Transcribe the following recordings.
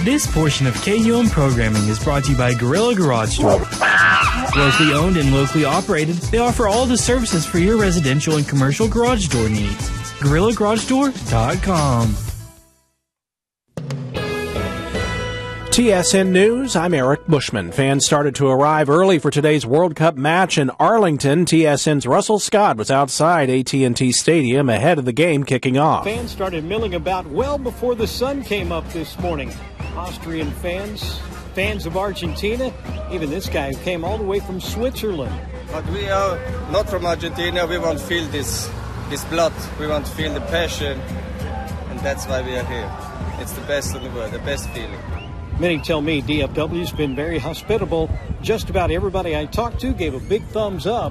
This portion of KUM programming is brought to you by Gorilla Garage Door. Locally owned and locally operated, they offer all the services for your residential and commercial garage door needs. GorillaGarageDoor.com. TSN News, I'm Eric Bushman. Fans started to arrive early for today's World Cup match in Arlington. TSN's Russell Scott was outside AT&T Stadium ahead of the game kicking off. Fans started milling about well before the sun came up this morning. Austrian fans of Argentina, even this guy who came all the way from Switzerland. But we are not from Argentina. We want to feel this blood. We want to feel the passion, and that's why we are here. It's the best in the world, the best feeling. Many tell me DFW's been very hospitable. Just about everybody I talked to gave a big thumbs up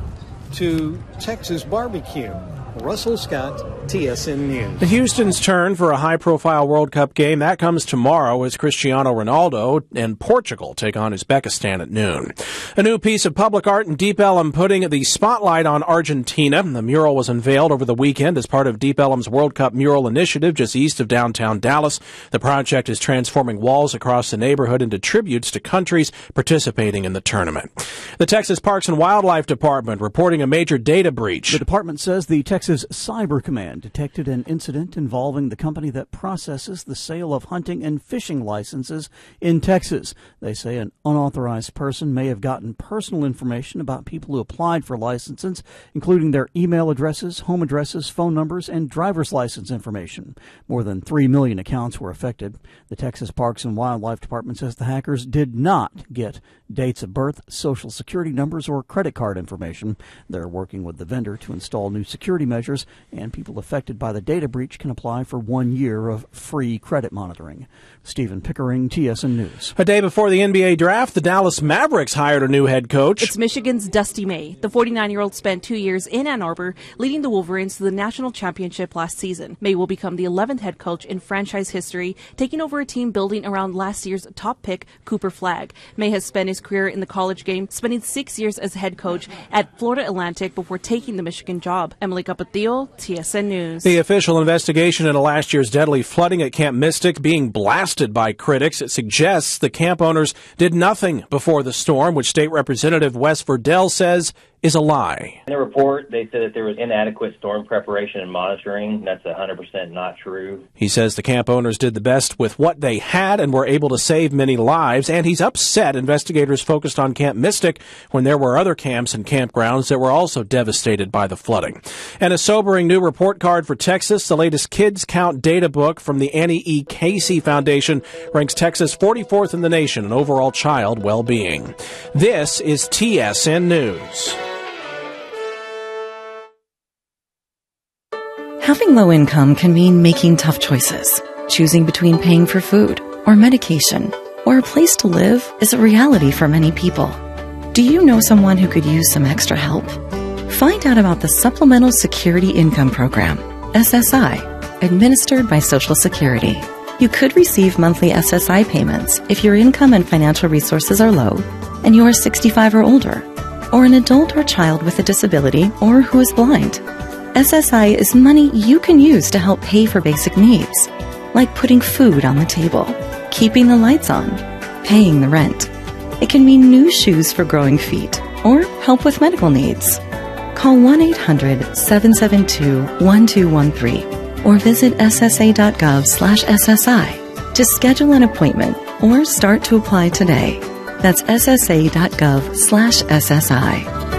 to Texas barbecue. Russell Scott, TSN News. Houston's turn for a high-profile World Cup game. That comes tomorrow as Cristiano Ronaldo and Portugal take on Uzbekistan at noon. A new piece of public art in Deep Ellum putting the spotlight on Argentina. The mural was unveiled over the weekend as part of Deep Ellum's World Cup mural initiative just east of downtown Dallas. The project is transforming walls across the neighborhood into tributes to countries participating in the tournament. The Texas Parks and Wildlife Department reporting a major data breach. The department says the Texas Cyber Command detected an incident involving the company that processes the sale of hunting and fishing licenses in Texas. They say an unauthorized person may have gotten personal information about people who applied for licenses, including their email addresses, home addresses, phone numbers, and driver's license information. More than 3 million accounts were affected. The Texas Parks and Wildlife Department says the hackers did not get dates of birth, social security numbers, or credit card information. They're working with the vendor to install new security measures, and people affected by the data breach can apply for 1 year of free credit monitoring. Stephen Pickering, TSN News. A day before the NBA draft, the Dallas Mavericks hired a new head coach. It's Michigan's Dusty May. The 49-year-old spent 2 years in Ann Arbor, leading the Wolverines to the national championship last season. May will become the 11th head coach in franchise history, taking over a team building around last year's top pick, Cooper Flagg. May has spent his career in the college game, spending 6 years as head coach at Florida Atlantic before taking the Michigan job. Emily Capatio, TSN News. The official investigation into last year's deadly flooding at Camp Mystic being blasted by critics. It suggests the camp owners did nothing before the storm, which State Representative Wes Verdell says is a lie. In the report, they said that there was inadequate storm preparation and monitoring. That's 100% not true. He says the camp owners did the best with what they had and were able to save many lives, and he's upset investigators focused on Camp Mystic when there were other camps and campgrounds that were also devastated by the flooding. And a sobering new report card for Texas. The latest Kids Count data book from the Annie E. Casey Foundation ranks Texas 44th in the nation in overall child well-being. This is TSN News. Having low income can mean making tough choices. Choosing between paying for food or medication or a place to live is a reality for many people. Do you know someone who could use some extra help? Find out about the Supplemental Security Income Program, SSI, administered by Social Security. You could receive monthly SSI payments if your income and financial resources are low and you are 65 or older, or an adult or child with a disability or who is blind. SSI is money you can use to help pay for basic needs, like putting food on the table, keeping the lights on, paying the rent. It can mean new shoes for growing feet or help with medical needs. Call 1-800-772-1213 or visit ssa.gov/SSI to schedule an appointment or start to apply today. That's ssa.gov/SSI.